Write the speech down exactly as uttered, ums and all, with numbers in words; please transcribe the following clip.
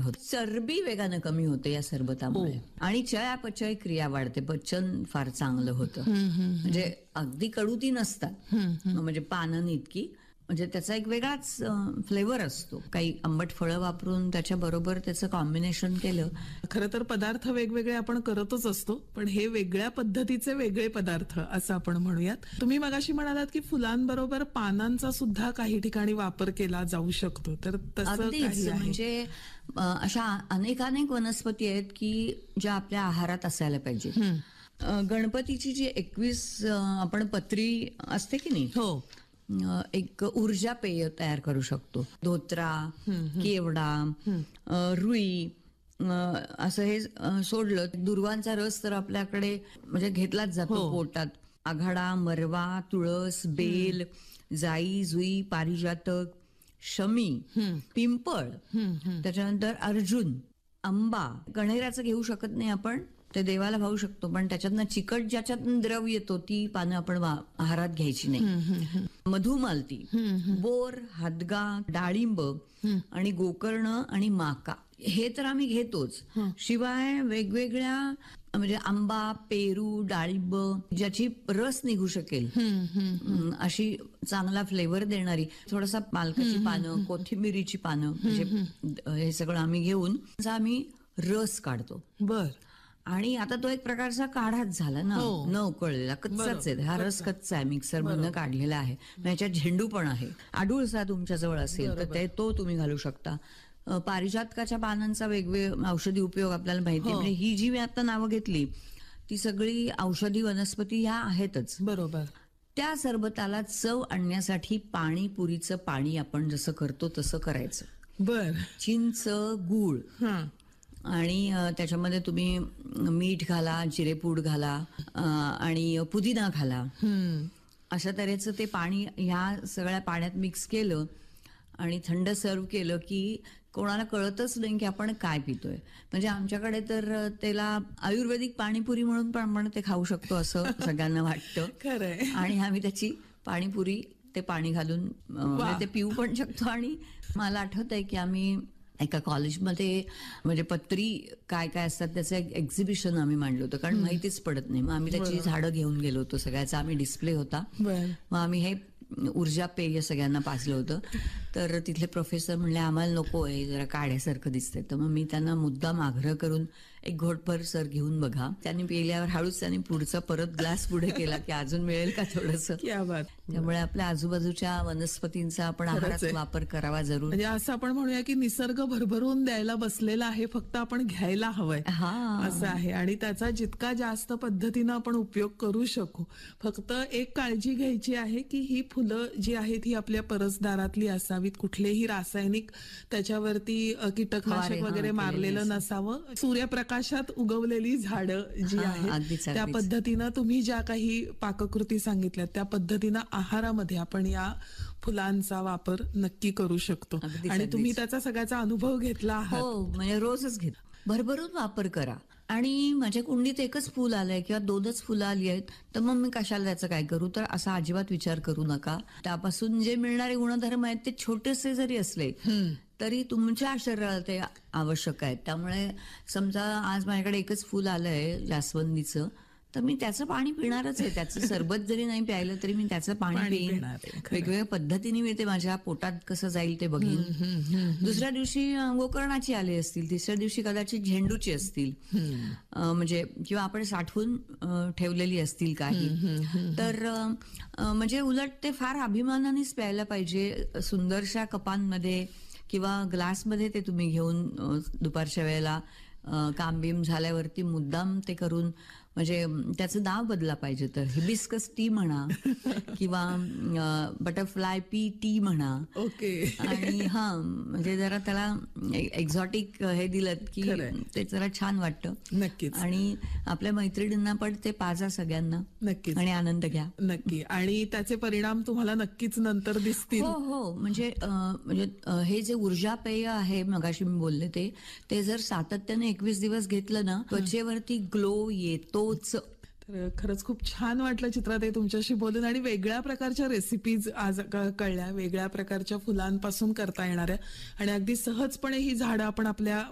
होतं. चरबी वेगानं कमी होते या सरबतामुळे आणि चयापचय क्रिया वाढते. पचन फार चांगलं होतं. म्हणजे अगदी कडू ती नसतात, म्हणजे पानं इतकी, म्हणजे त्याचा एक वेगळाच फ्लेवर असतो. काही आंबट फळं वापरून त्याच्या बरोबर त्याचं कॉम्बिनेशन केलं. खरं तर पदार्थ वेगवेगळे आपण करतच असतो, पण हे वेगळ्या पद्धतीचे वेगळे पदार्थ असं आपण म्हणूयात. तुम्ही मगाशी म्हणालात की फुलांबरोबर पानांचा सुद्धा काही ठिकाणी वापर केला जाऊ शकतो, तर तसं काही आहे? म्हणजे अशा अनेकानेक वनस्पती आहेत की ज्या आपल्या आहारात असायला पाहिजेत. गणपतीची जी एकवीस आपण पत्री असते की नाही, हो, एक ऊर्जा पेय तयार करू शकतो. धोत्रा, केवडा, रुई असं हे सोडलं, दुर्वांचा रस तर आपल्याकडे म्हणजे घेतलाच जातो पोटात. आघाडा, मरवा, तुळस, बेल, जाई, जुई, पारिजातक, शमी, पिंपळ, त्याच्यानंतर अर्जुन, आंबा. कण्हेराचं घेऊ शकत नाही आपण, ते देवाला भावू शकतो, पण त्याच्यातनं चिकट ज्याच्यातून द्रव येतो ती पानं आपण आहारात घ्यायची नाही. मधुमालती, बोर, हादगा, डाळिंब आणि गोकर्ण आणि माका हे तर आम्ही घेतोच. शिवाय वेगवेगळ्या म्हणजे आंबा, पेरू, डाळिंब ज्याची रस निघू शकेल अशी चांगला फ्लेवर देणारी, थोडासा पालकाची पानं, कोथिंबिरीची पानं, म्हणजे हे सगळं आम्ही घेऊन आम्ही रस काढतो. बर. आणि आता तो एक प्रकारचा काढाच झाला ना, न उकळलेला, कच्चाच आहे. हा रस कच्चा आहे, मिक्सर मधनं काढलेला आहे. याच्यात झेंडू पण आहे. आडूळसा तुमच्या जवळ असेल तर ते तो तुम्ही घालू शकता. पारिजातकाच्या पानांचा वेगवेगळा औषधी उपयोग आपल्याला माहिती आहे. म्हणजे ही जी मी आता नावं घेतली ती सगळी औषधी वनस्पती ह्या आहेतच. बरोबर. त्या सरबताला चव आणण्यासाठी पाणीपुरीचं पाणी आपण जसं करतो तसं करायचं. बर. चिंच, गूळ आणि त्याच्यामध्ये तुम्ही मीठ घाला, जिरेपूड घाला आणि पुदिना घाला. अशा तऱ्हेचं ते पाणी ह्या सगळ्या पाण्यात मिक्स केलं आणि थंड सर्व केलं की कोणाला कळतच नाही की आपण काय पितोय. म्हणजे आमच्याकडे तर त्याला आयुर्वेदिक पाणीपुरी म्हणून पण आपण ते खाऊ शकतो असं सगळ्यांना वाटतं. खरंय. आणि आम्ही त्याची पाणीपुरी ते पाणी घालून ते पिऊ पण शकतो. आणि मला आठवत आहे की आम्ही एका कॉलेजमध्ये म्हणजे पत्री काय काय असतात त्याचं एक एक्झिबिशन आम्ही मांडलं होतं, कारण माहितीच पडत नाही. मग आम्ही त्याची झाडं घेऊन गेलो होतो, सगळ्याचा आम्ही डिस्प्ले होता. मग आम्ही हे ऊर्जा पेय सगळ्यांना पाजलं होतं. तर तिथले प्रोफेसर म्हणले आम्हाला नको आहे, जरा काढ्यासारखं दिसतंय. तर मग मी त्यांना मुद्दाम आग्रह करून एक घोटभर सर घेऊन बघा. त्यांनी पिल्यावर हळूच त्यांनी पुढचा परत ग्लास पुढे केला की अजून मिळेल का थोडंसं. त्यामुळे आपल्या आजूबाजूच्या वनस्पतींचा आपण आहारात वापर करावा जरूर. म्हणजे असं आपण म्हणूया की निसर्ग भरभरून द्यायला बसलेला आहे, फक्त आपण घ्यायला हवंय असं आहे. आणि त्याचा जितका जास्त पद्धतीनं आपण उपयोग करू शकू. फक्त एक काळजी घ्यायची आहे की ही फुलं जी आहेत ही आपल्या परसदारातली असावीत. कुठलेही रासायनिक त्याच्यावरती कीटकनाशक वगैरे मारलेलं नसावं. सूर्यप्रकाशात उगवलेली झाडं जी आहेत त्या पद्धतीनं तुम्ही ज्या काही पाककृती सांगितल्या त्या पद्धतीनं आहारामध्ये आपण या फुलांचा वापर नक्की करू शकतो. आणि तुम्ही त्याचा सगळ्याचा अनुभव घेतला आहात. हो, म्हणजे रोजच घेत भरभरून वापर करा. आणि माझ्या कुंडीत एकच फुल आलंय किंवा दोनच फुलं आली आहेत तर मग मी कशाला त्याचं काय करू, तर असा अजिबात विचार करू नका. त्यापासून जे मिळणारे गुणधर्म आहेत ते छोटेसे जरी असले तरी तुमच्या शरीराला ते आवश्यक आहेत. त्यामुळे समजा आज माझ्याकडे एकच फुल आलंय जास्वंदीचं, तर मी त्याचं पाणी पिणारच आहे. त्याचं सरबत जरी नाही प्यायलं तरी मी त्याचं पाणी पिईन. वेगवेगळ्या पद्धतीने मी ते माझ्या पोटात कसं जाईल ते बघीन. दुसऱ्या दिवशी गोकर्णाची आले असतील, तिसऱ्या दिवशी कदाचित झेंडूची असतील, म्हणजे किंवा आपण साठवून ठेवलेली असतील काही. तर म्हणजे उलट ते फार अभिमानानेच प्यायला पाहिजे. सुंदरशा कपांमध्ये किंवा ग्लासमध्ये ते तुम्ही घेऊन दुपारच्या वेळेला कामबिम झाल्यावरती मुद्दाम ते करून, म्हणजे त्याचं नाव बदला पाहिजे तर हिबिस्कस टी म्हणा किंवा बटरफ्लाय पी टी म्हणा. ओके. आणि हा म्हणजे जरा त्याला एक्झॉटिक हे दिलं की ते जरा छान वाटतं. नक्कीच. आणि आपल्या मैत्रिणींना पण ते पाजा सगळ्यांना. नक्कीच. आणि आनंद घ्या. नक्की. आणि त्याचे परिणाम तुम्हाला नक्कीच नंतर दिसतील. हो हो. म्हणजे म्हणजे हे जे ऊर्जा पेय आहे मगाशी मी बोलले ते ते जर सातत्याने एकवीस दिवस घेतलं ना, त्वचेवरती ग्लो येतो. तर खरंच खूप छान वाटलं चित्राताई तुमच्याशी बोलून. आणि वेगळ्या प्रकारच्या रेसिपीज आज कळल्या, वेगळ्या प्रकारच्या फुलांपासून करता येणाऱ्या, आणि अगदी सहजपणे ही झाडं आपण आपल्या